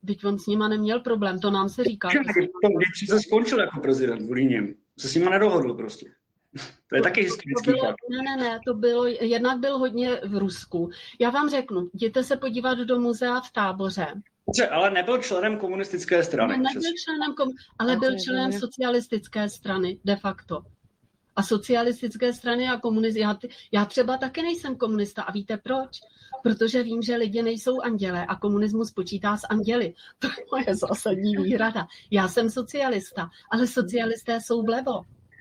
Teď on s nima neměl problém, to nám se říká. Když se skončil jako prezident v Líněm, se s nima nedohodl prostě. To je taky historický fakt. Ne, to bylo, jednak byl hodně v Rusku. Já vám řeknu, jděte se podívat do muzea v Táboře. Ale nebyl členem komunistické strany. Nebyl členem, ale byl členem socialistické strany, de facto. A socialistické strany a komunisty, já třeba taky nejsem komunista a víte proč? Protože vím, že lidi nejsou andělé a komunismus počítá s anděli. To je moje zásadní výhrada. Já jsem socialista, ale socialisté jsou vlevo.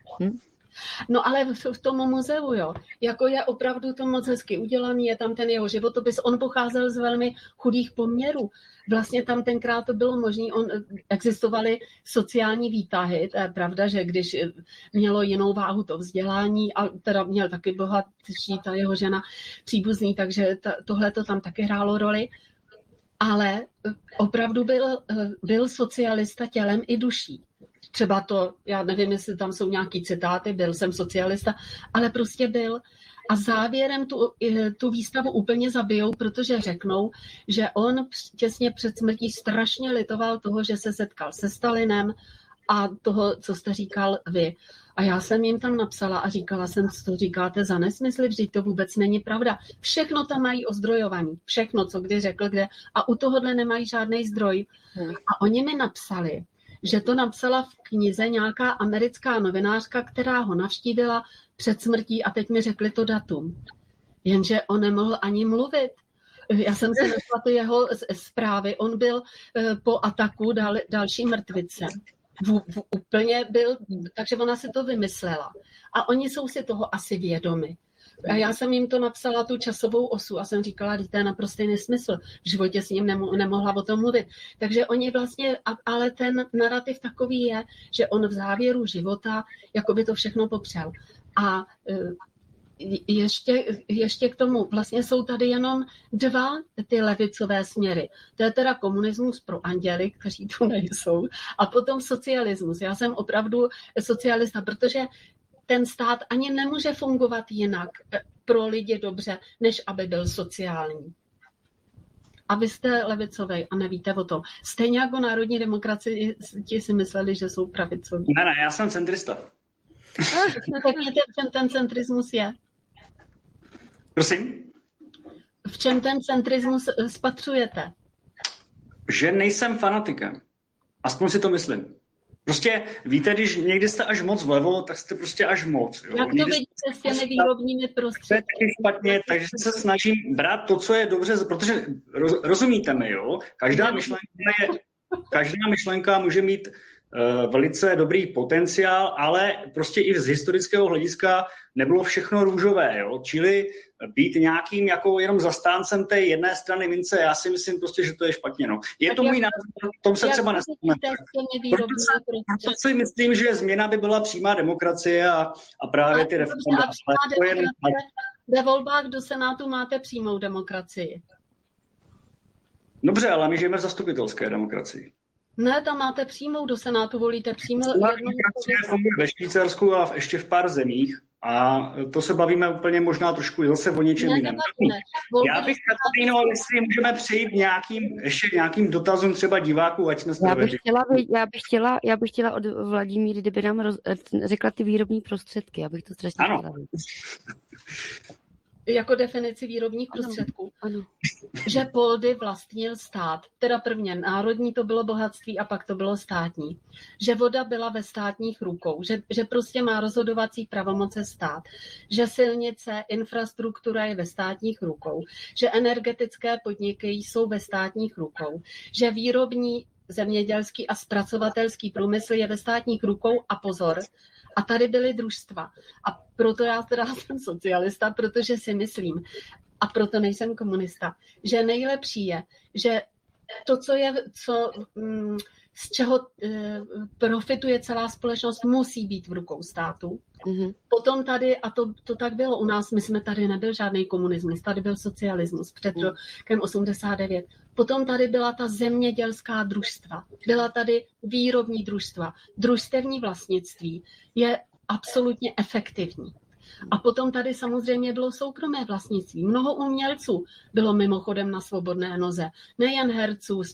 No ale v tom muzeu, jo, jako je opravdu to moc hezky udělaný, je tam ten jeho životopis, on pocházel z velmi chudých poměrů. Vlastně tam tenkrát to bylo možné, existovaly sociální výtahy, to je pravda, že když mělo jinou váhu to vzdělání, a teda měl taky bohatší ta jeho žena příbuzný, takže tohle to tam taky hrálo roli, ale opravdu byl socialista tělem i duší. Třeba to, já nevím, jestli tam jsou nějaký citáty, byl jsem socialista, ale prostě byl. A závěrem tu výstavu úplně zabijou, protože řeknou, že on těsně před smrtí strašně litoval toho, že se setkal se Stalinem a toho, co jste říkal vy. A já jsem jim tam napsala a říkala jsem, co to říkáte za nesmysly, vždyť to vůbec není pravda. Všechno tam mají ozdrojovaný, všechno, co kdy řekl, kde. A u tohohle nemají žádný zdroj. A oni mi napsali, že to napsala v knize nějaká americká novinářka, která ho navštívila před smrtí a teď mi řekli to datum. Jenže on nemohl ani mluvit. Já jsem si našla ty jeho zprávy. On byl po ataku další mrtvice. Úplně byl, takže ona si to vymyslela. A oni jsou si toho asi vědomi. A já jsem jim to napsala, tu časovou osu, a jsem říkala, že to je naprostý nesmysl. V životě s ním nemohla o tom mluvit. Takže oni vlastně, ale ten narrativ takový je, že on v závěru života jakoby to všechno popřel. A ještě k tomu, vlastně jsou tady jenom dva ty levicové směry. To je teda komunismus pro anděly, kteří tu nejsou, a potom socialismus. Já jsem opravdu socialista, protože ten stát ani nemůže fungovat jinak pro lidi dobře, než aby byl sociální. A vy jste levicovej a nevíte o tom. Stejně jako národní demokracii ti si mysleli, že jsou pravicoví. Ne, já jsem centrista. Řekněte, v čem ten centrismus je? Prosím? V čem ten centrismus spatřujete? Že nejsem fanatikem. Aspoň si to myslím. Prostě víte, když někdy jste až moc vlevo, tak jste prostě až moc. Jo? Jak to vidíte s těmi výrobními prostředky? To je taky špatně, takže se snažím brát to, co je dobře, protože rozumíte mi, jo? Každá myšlenka může mít velice dobrý potenciál, ale prostě i z historického hlediska nebylo všechno růžové, jo? Čili být nějakým jako jenom zastáncem té jedné strany mince, já si myslím prostě, že to je špatně. No. Je to můj názor, v tom se třeba nesmíme. Proto si myslím, že změna by byla přímá demokracie a právě ty reformy. Ve volbách do Senátu máte přímou demokracii. Dobře, ale my žijeme v zastupitelské demokracii. Ne, tam máte přímou, do Senátu volíte přímou. Demokracie funguje ve Švýcarsku a ještě v pár zemích. A to se bavíme úplně možná trošku zase o něčem jiném. Já bych, Katarino, jestli můžeme přejít nějakým dotazům třeba diváků, ať jsme Já bych chtěla od Vladimíry, kdyby nám řekla ty výrobní prostředky, abych to strašně chtěla. Jako definici výrobních prostředků. Ano. Že poldy vlastnil stát. Teda prvně národní to bylo bohatství a pak to bylo státní. Že voda byla ve státních rukou. Že prostě má rozhodovací pravomoce stát. Že silnice, infrastruktura je ve státních rukou. Že energetické podniky jsou ve státních rukou. Že výrobní, zemědělský a zpracovatelský průmysl je ve státních rukou a pozor. A tady byly družstva. A proto já teda jsem socialista, protože si myslím, a proto nejsem komunista, že nejlepší je, že to, z čeho profituje celá společnost, musí být v rukou státu. Mm-hmm. Potom tady, a to tak bylo u nás, my jsme tady nebyl žádný komunismus, tady byl socialismus před rokem 89. Potom tady byla ta zemědělská družstva, byla tady výrobní družstva. Družstevní vlastnictví je absolutně efektivní. A potom tady samozřejmě bylo soukromé vlastnictví. Mnoho umělců bylo mimochodem na svobodné noze. Nejen herců,